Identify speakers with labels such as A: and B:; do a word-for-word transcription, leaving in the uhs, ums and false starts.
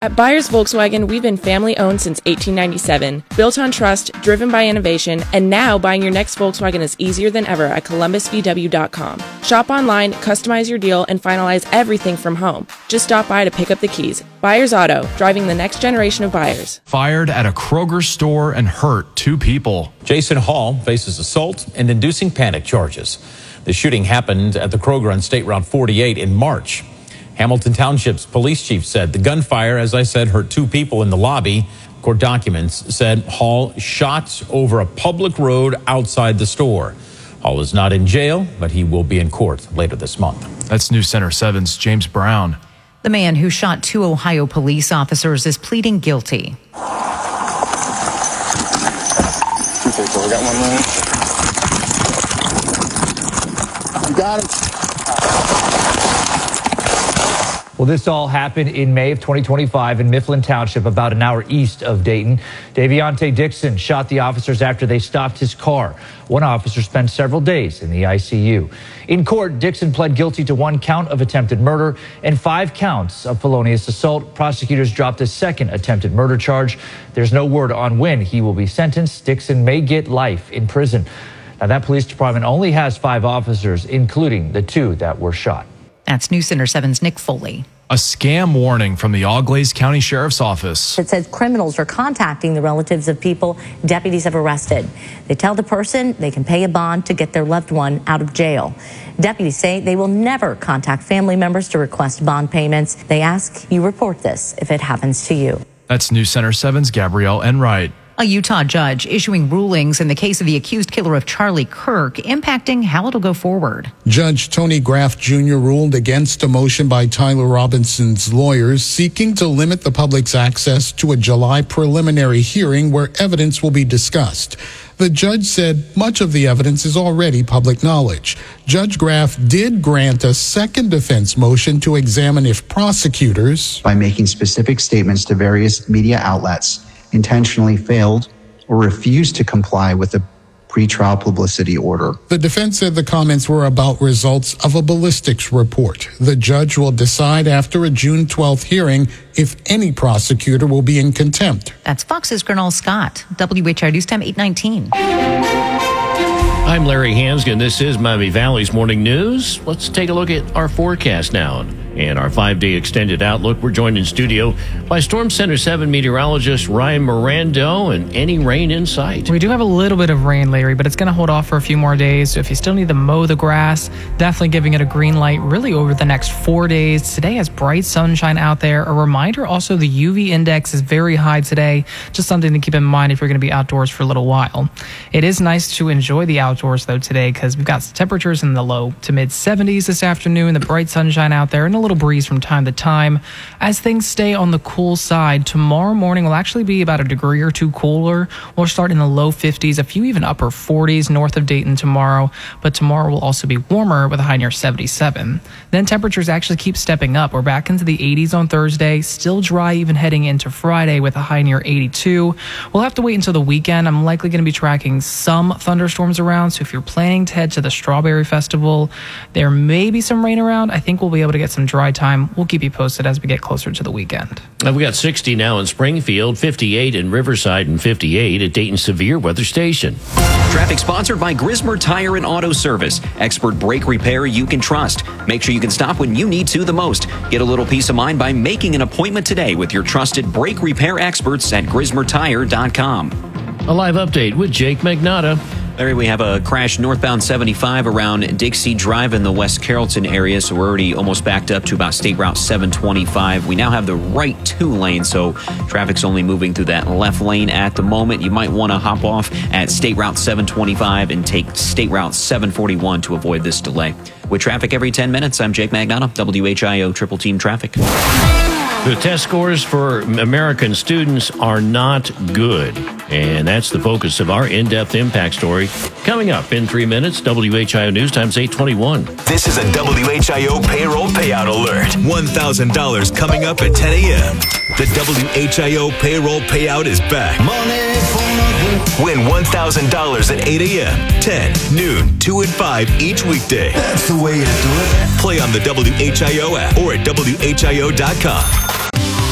A: At Byers Volkswagen, we've been family-owned since eighteen ninety-seven, built on trust, driven by innovation, and now buying your next Volkswagen is easier than ever at Columbus V W dot com. Shop online, customize your deal, and finalize everything from home. Just stop by to pick up the keys. Byers Auto, driving the next generation of buyers.
B: Fired at a Kroger store and hurt two people.
C: Jason Hall faces assault and inducing panic charges. The shooting happened at the Kroger on State Route forty-eight in March. Hamilton Township's police chief said the gunfire, as I said, hurt two people in the lobby. Court documents said Hall shot over a public road outside the store. Hall is not in jail, but he will be in court later this month.
B: That's News Center seven's James Brown.
D: The man who shot two Ohio police officers is pleading guilty.
E: Okay, so we got one more. You got him.
F: Well, this all happened in May of twenty twenty-five in Mifflin Township, about an hour east of Dayton. Daviante Dixon shot the officers after they stopped his car. One officer spent several days in the I C U. In court, Dixon pled guilty to one count of attempted murder and five counts of felonious assault. Prosecutors dropped a second attempted murder charge. There's no word on when he will be sentenced. Dixon may get life in prison. Now, that police department only has five officers, including the two that were shot.
D: That's News Center seven's Nick Foley.
B: A scam warning from the Auglaize County Sheriff's Office.
G: It says criminals are contacting the relatives of people deputies have arrested. They tell the person they can pay a bond to get their loved one out of jail. Deputies say they will never contact family members to request bond payments. They ask you report this if it happens to you.
B: That's News Center seven's Gabrielle Enright.
D: A Utah judge issuing rulings in the case of the accused killer of Charlie Kirk, impacting how it'll go forward.
H: Judge Tony Graff Junior ruled against a motion by Tyler Robinson's lawyers seeking to limit the public's access to a July preliminary hearing where evidence will be discussed. The judge said much of the evidence is already public knowledge. Judge Graff did grant a second defense motion to examine if prosecutors,
I: by making specific statements to various media outlets, intentionally failed or refused to comply with the pretrial publicity order.
H: The defense said the comments were about results of a ballistics report. The judge will decide after a June twelfth hearing if any prosecutor will be in contempt.
D: That's Fox's Gernal Scott, W H I News Time eight nineteen.
J: I'm Larry Hansgen. This is Miami Valley's Morning News. Let's take a look at our forecast now and our five-day extended outlook. We're joined in studio by Storm Center seven meteorologist Ryan Mirando, and any rain in sight.
K: We do have a little bit of rain, Larry, but it's going to hold off for a few more days. So if you still need to mow the grass, definitely giving it a green light really over the next four days. Today has bright sunshine out there. A reminder also, the U V index is very high today. Just something to keep in mind if you're going to be outdoors for a little while. It is nice to enjoy the outdoors, though, today because we've got temperatures in the low to mid seventies this afternoon, the bright sunshine out there, and a little breeze from time to time. As things stay on the cool side, tomorrow morning will actually be about a degree or two cooler. We'll start in the low fifties, a few even upper forties north of Dayton tomorrow, but tomorrow will also be warmer with a high near seventy-seven. Then temperatures actually keep stepping up. We're back into the eighties on Thursday, still dry even heading into Friday with a high near eighty-two. We'll have to wait until the weekend. I'm likely going to be tracking some thunderstorms around, so if you're planning to head to the Strawberry Festival, there may be some rain around. I think we'll be able to get some dry time. We'll keep you posted as we get closer to the weekend.
J: We got sixty now in Springfield, fifty-eight in Riverside, and fifty-eight at Dayton Severe Weather Station.
L: Traffic sponsored by Grismer Tire and Auto Service. Expert brake repair you can trust. Make sure you can stop when you need to the most. Get a little peace of mind by making an appointment today with your trusted brake repair experts at grismer tire dot com.
J: A live update with Jake Magnotta.
L: Larry, we have a crash northbound seventy-five around Dixie Drive in the West Carrollton area, so we're already almost backed up to about State Route seven twenty-five. We now have the right two lanes, so traffic's only moving through that left lane at the moment. You might want to hop off at State Route seven twenty-five and take State Route seven forty-one to avoid this delay. With traffic every ten minutes, I'm Jake Magnotta, W H I O Triple Team Traffic.
J: The test scores for American students are not good, and that's the focus of our in-depth impact story. Coming up in three minutes, W H I O News Time's eight twenty-one.
M: This is a W H I O payroll payout alert. one thousand dollars coming up at ten a.m. The W H I O payroll payout is back. Money for Win one thousand dollars at eight a.m., ten, noon, two, and five each weekday. That's the way to do it. Play on the W H I O app or at W H I O dot com.